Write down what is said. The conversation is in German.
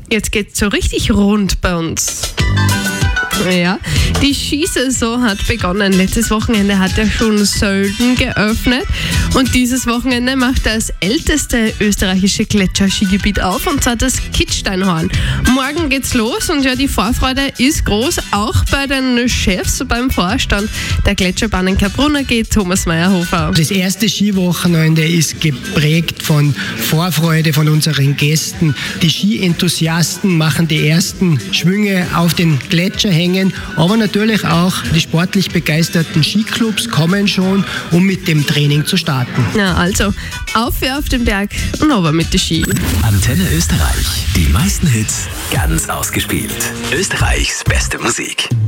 Jetzt geht's so richtig rund bei uns. Ja, die Skisaison hat begonnen. Letztes Wochenende hat er schon Sölden geöffnet und dieses Wochenende macht das älteste österreichische Gletscherskigebiet auf, und zwar das Kitzsteinhorn. Morgen geht's los und ja, die Vorfreude ist groß, auch bei den Chefs beim Vorstand der Gletscherbahn in Kaprun geht Thomas Meyerhofer. Das erste Skiwochenende ist geprägt von Vorfreude von unseren Gästen. Die Skienthusiasten machen die ersten Schwünge auf den Gletscher hängen, aber natürlich auch die sportlich begeisterten Skiclubs kommen schon, um mit dem Training zu starten. Ja, also auf den Berg und runter mit den Ski. Antenne Österreich. Die meisten Hits ganz ausgespielt. Österreichs beste Musik.